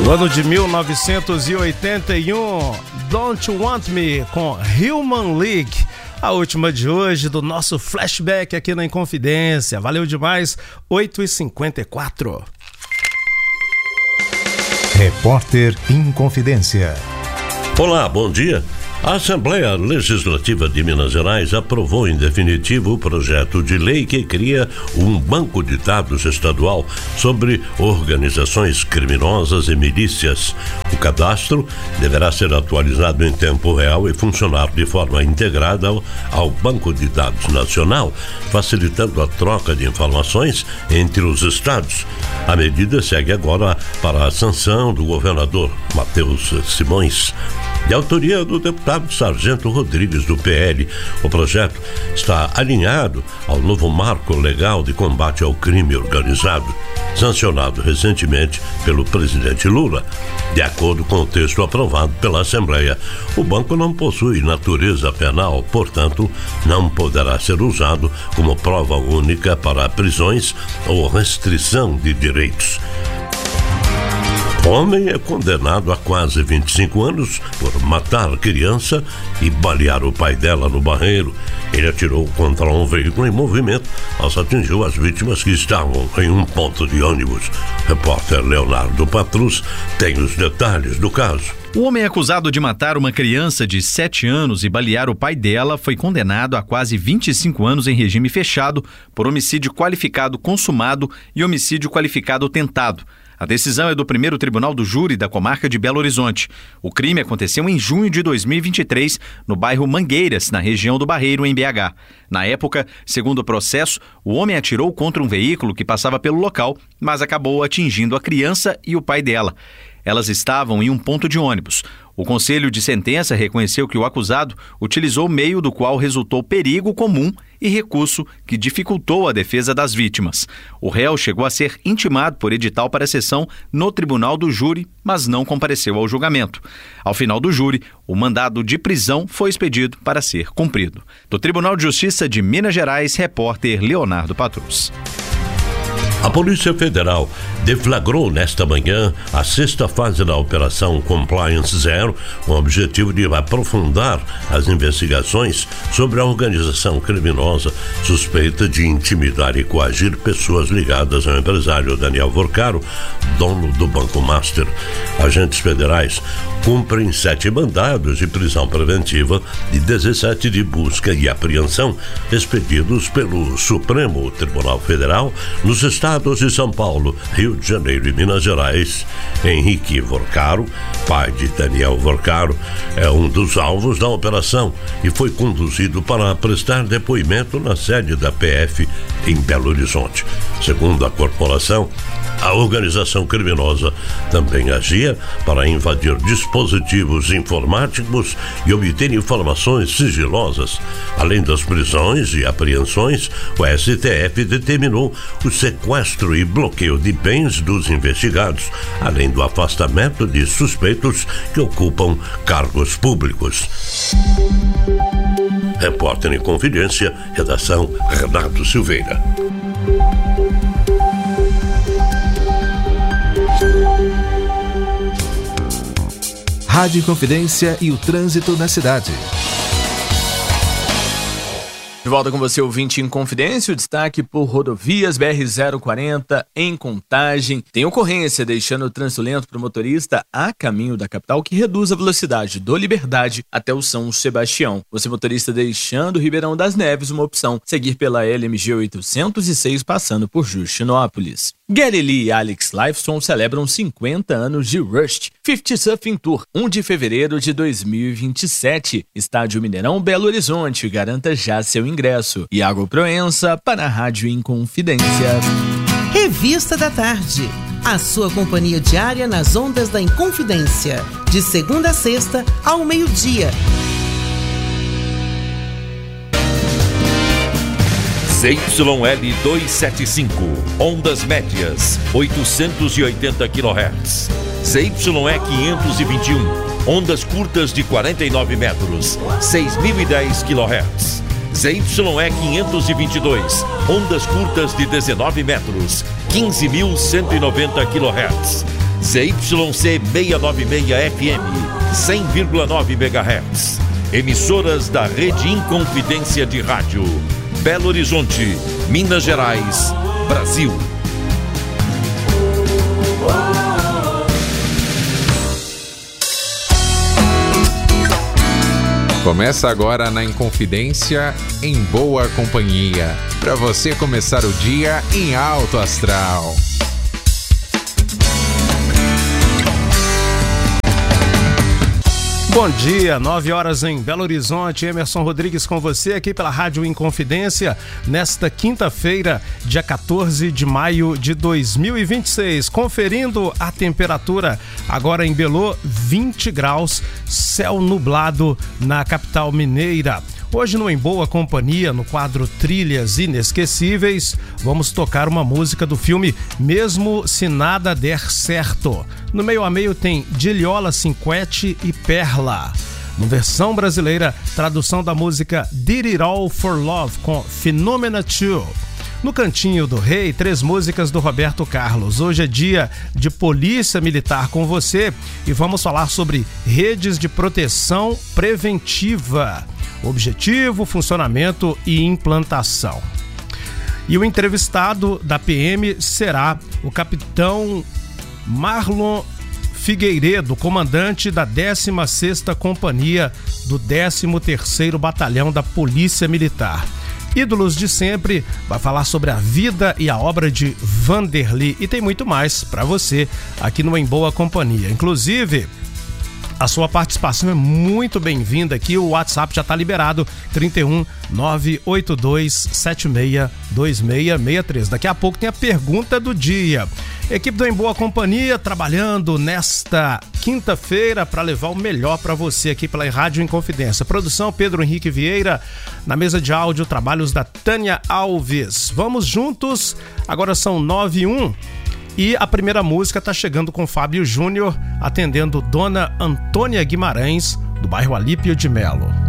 Do ano de 1981, Don't You Want Me, com Human League. A última de hoje do nosso flashback aqui na Inconfidência. Valeu demais, 8h54. Repórter Inconfidência. Olá, bom dia. A Assembleia Legislativa de Minas Gerais aprovou em definitivo o projeto de lei que cria um banco de dados estadual sobre organizações criminosas e milícias. O cadastro deverá ser atualizado em tempo real e funcionar de forma integrada ao Banco de Dados Nacional, facilitando a troca de informações entre os estados. A medida segue agora para a sanção do governador Matheus Simões. De autoria do deputado Sargento Rodrigues, do PL, o projeto está alinhado ao novo marco legal de combate ao crime organizado, sancionado recentemente pelo presidente Lula. De acordo com o texto aprovado pela Assembleia, o banco não possui natureza penal, portanto, não poderá ser usado como prova única para prisões ou restrição de direitos. Homem é condenado a quase 25 anos por matar criança e balear o pai dela no Barreiro. Ele atirou contra um veículo em movimento, mas atingiu as vítimas que estavam em um ponto de ônibus. Repórter Leonardo Patrus tem os detalhes do caso. O homem acusado de matar uma criança de 7 anos e balear o pai dela foi condenado a quase 25 anos em regime fechado por homicídio qualificado consumado e homicídio qualificado tentado. A decisão é do primeiro tribunal do júri da comarca de Belo Horizonte. O crime aconteceu em junho de 2023, no bairro Mangueiras, na região do Barreiro, em BH. Na época, segundo o processo, o homem atirou contra um veículo que passava pelo local, mas acabou atingindo a criança e o pai dela. Elas estavam em um ponto de ônibus. O Conselho de Sentença reconheceu que o acusado utilizou o meio do qual resultou perigo comum e recurso que dificultou a defesa das vítimas. O réu chegou a ser intimado por edital para sessão no tribunal do júri, mas não compareceu ao julgamento. Ao final do júri, o mandado de prisão foi expedido para ser cumprido. Do Tribunal de Justiça de Minas Gerais, repórter Leonardo Patrus. A Polícia Federal deflagrou nesta manhã a 6ª fase da Operação Compliance Zero, com o objetivo de aprofundar as investigações sobre a organização criminosa suspeita de intimidar e coagir pessoas ligadas ao empresário Daniel Vorcaro, dono do Banco Master. Agentes federais cumprem 7 mandados de prisão preventiva e 17 de busca e apreensão expedidos pelo Supremo Tribunal Federal nos estados de São Paulo, Rio de Janeiro e Minas Gerais. Henrique Vorcaro, pai de Daniel Vorcaro, é um dos alvos da operação e foi conduzido para prestar depoimento na sede da PF em Belo Horizonte. Segundo a corporação, a organização criminosa também agia para invadir dispositivos informáticos e obter informações sigilosas. Além das prisões e apreensões, o STF determinou o sequestro e bloqueio de bens dos investigados, além do afastamento de suspeitos que ocupam cargos públicos. Repórter em Confidência, redação Renato Silveira. Rádio Inconfidência e o trânsito na cidade. De volta com você, ouvinte Inconfidência, o destaque por rodovias BR-040 em Contagem. Tem ocorrência deixando o trânsito lento para o motorista a caminho da capital, que reduz a velocidade do Liberdade até o São Sebastião. Você, motorista, deixando o Ribeirão das Neves, uma opção, seguir pela LMG 806 passando por Justinópolis. Gary Lee e Alex Lifeson celebram 50 anos de Rust 50 Surfing Tour, 1 de fevereiro de 2027. Estádio Mineirão, Belo Horizonte. Garanta já seu ingresso. Iago Proença para a Rádio Inconfidência. Revista da Tarde. A sua companhia diária nas ondas da Inconfidência. De segunda a sexta, ao meio-dia. ZYL 275, ondas médias, 880 kHz. ZYE 521, ondas curtas de 49 metros, 6.010 kHz. ZYE 522, ondas curtas de 19 metros, 15.190 kHz. ZYC 696 FM, 100,9 MHz. Emissoras da Rede Inconfidência de Rádio. Belo Horizonte, Minas Gerais, Brasil. Começa agora na Inconfidência, em boa companhia, para você começar o dia em alto astral. Bom dia, 9 horas em Belo Horizonte. Emerson Rodrigues com você aqui pela Rádio Inconfidência, nesta quinta-feira, dia 14 de maio de 2026. Conferindo a temperatura agora em Belo, 20 graus, céu nublado na capital mineira. Hoje no Em Boa Companhia, no quadro Trilhas Inesquecíveis, vamos tocar uma música do filme Mesmo Se Nada Der Certo. No meio a meio tem Diliola Cinquete e Perla. No versão brasileira, tradução da música Did It All For Love com Phenomena 2. No Cantinho do Rei, 3 músicas do Roberto Carlos. Hoje é dia de Polícia Militar com você e vamos falar sobre redes de proteção preventiva. Objetivo, funcionamento e implantação. E o entrevistado da PM será o capitão Marlon Figueiredo, comandante da 16ª Companhia do 13º Batalhão da Polícia Militar. Ídolos de Sempre vai falar sobre a vida e a obra de Vanderly e tem muito mais para você aqui no Em Boa Companhia. Inclusive, a sua participação é muito bem-vinda aqui, o WhatsApp já está liberado, 31 982 76 2663. Daqui a pouco tem a pergunta do dia. Equipe do Em Boa Companhia trabalhando nesta quinta-feira para levar o melhor para você aqui pela Rádio Inconfidência. Produção Pedro Henrique Vieira, na mesa de áudio, trabalhos da Tânia Alves. Vamos juntos, agora são 9h01. E a primeira música está chegando com Fábio Júnior, atendendo Dona Antônia Guimarães, do bairro Alípio de Melo.